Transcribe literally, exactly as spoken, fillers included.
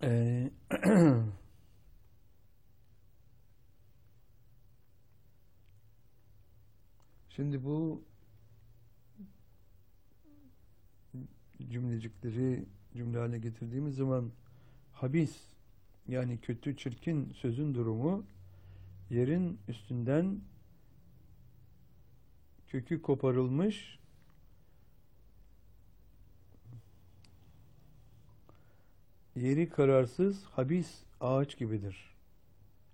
Ee, Şimdi bu cümlecikleri cümle haline getirdiğimiz zaman habis, yani kötü, çirkin sözün durumu yerin üstünden kökü koparılmış, yeri kararsız habis ağaç gibidir.